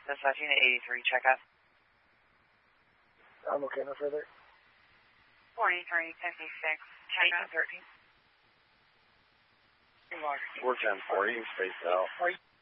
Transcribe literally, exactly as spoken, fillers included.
Dispatching to eighty-three, check out. I'm okay, no further. forty-three fifty-six, check out. thirteen. four ten forty, spaced out.